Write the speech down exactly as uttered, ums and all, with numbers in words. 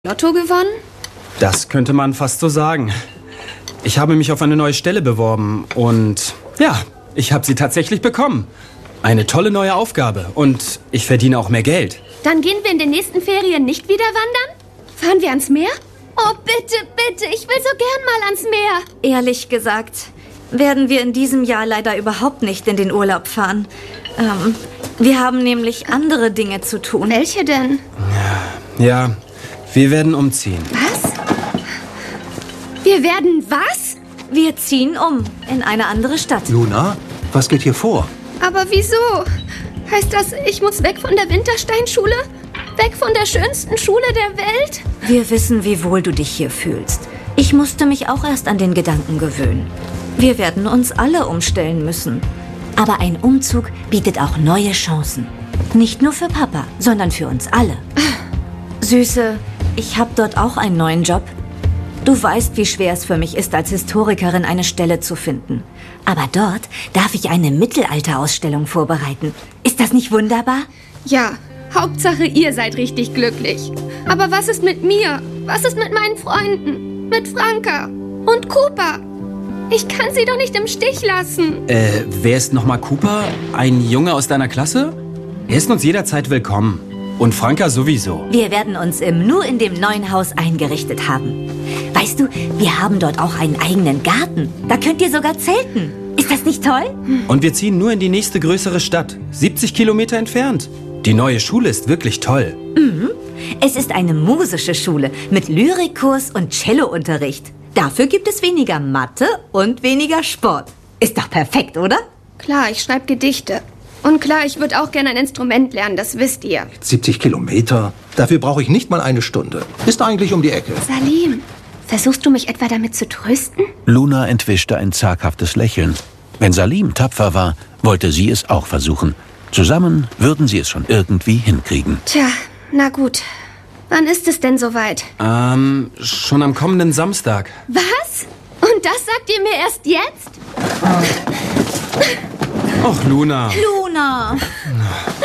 Lotto gewonnen? Das könnte man fast so sagen. Ich habe mich auf eine neue Stelle beworben und ja, ich habe sie tatsächlich bekommen. Eine tolle neue Aufgabe und ich verdiene auch mehr Geld. Dann gehen wir in den nächsten Ferien nicht wieder wandern? Fahren wir ans Meer? Oh, bitte, bitte, ich will so gern mal ans Meer. Ehrlich gesagt, werden wir in diesem Jahr leider überhaupt nicht in den Urlaub fahren. Ähm, wir haben nämlich andere Dinge zu tun. Welche denn? Ja, wir werden umziehen. Was? Wir werden was? Wir ziehen um in eine andere Stadt. Luna, was geht hier vor? Aber wieso? Heißt das, ich muss weg von der Wintersteinschule? Weg von der schönsten Schule der Welt? Wir wissen, wie wohl du dich hier fühlst. Ich musste mich auch erst an den Gedanken gewöhnen. Wir werden uns alle umstellen müssen. Aber ein Umzug bietet auch neue Chancen. Nicht nur für Papa, sondern für uns alle. Süße, ich habe dort auch einen neuen Job. Du weißt, wie schwer es für mich ist, als Historikerin eine Stelle zu finden. Aber dort darf ich eine Mittelalterausstellung vorbereiten. Ist das nicht wunderbar? Ja, Hauptsache ihr seid richtig glücklich. Aber was ist mit mir? Was ist mit meinen Freunden? Mit Franka und Cooper? Ich kann sie doch nicht im Stich lassen. Äh, wer ist nochmal Cooper? Ein Junge aus deiner Klasse? Er ist uns jederzeit willkommen. Und Franka sowieso. Wir werden uns im Nu in dem neuen Haus eingerichtet haben. Weißt du, wir haben dort auch einen eigenen Garten. Da könnt ihr sogar zelten. Ist das nicht toll? Und wir ziehen nur in die nächste größere Stadt. siebzig Kilometer entfernt. Die neue Schule ist wirklich toll. Mhm. Es ist eine musische Schule mit Lyrikkurs und Cellounterricht. Dafür gibt es weniger Mathe und weniger Sport. Ist doch perfekt, oder? Klar, ich schreibe Gedichte. Und klar, ich würde auch gerne ein Instrument lernen, das wisst ihr. siebzig Kilometer? Dafür brauche ich nicht mal eine Stunde. Ist eigentlich um die Ecke. Salim, versuchst du mich etwa damit zu trösten? Luna entwischte ein zaghaftes Lächeln. Wenn Salim tapfer war, wollte sie es auch versuchen. Zusammen würden sie es schon irgendwie hinkriegen. Tja, na gut. Wann ist es denn soweit? Ähm, schon am kommenden Samstag. Was? Und das sagt ihr mir erst jetzt? Och, Luna. Luna!